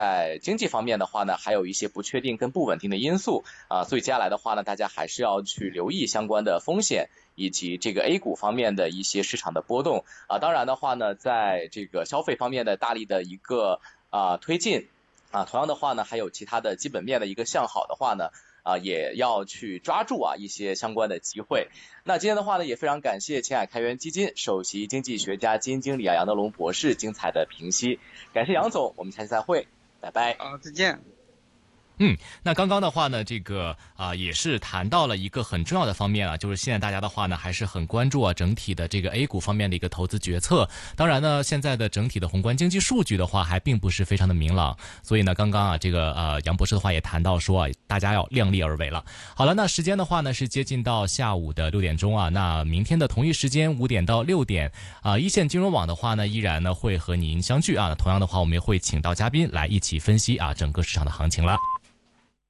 在经济方面的话呢，还有一些不确定跟不稳定的因素所以接下来的话呢，大家还是要去留意相关的风险，以及这个 A 股方面的一些市场的波动当然的话呢，在这个消费方面的大力的一个推进同样的话呢，还有其他的基本面的一个向好的话呢也要去抓住一些相关的机会。那今天的话呢，也非常感谢前海开源基金首席经济学家、基金经理杨德龙博士精彩的评析，感谢杨总，我们下期再会，拜拜。 好，再见。 那刚刚的话呢，这个也是谈到了一个很重要的方面就是现在大家的话呢还是很关注整体的这个 A 股方面的一个投资决策。当然呢，现在的整体的宏观经济数据的话还并不是非常的明朗，所以呢，刚刚这个杨博士的话也谈到说大家要量力而为了。好了，那时间的话呢是接近到下午的6点钟那明天的同一时间5点到6点一线金融网的话呢依然呢会和您相聚同样的话我们也会请到嘉宾来一起分析整个市场的行情了。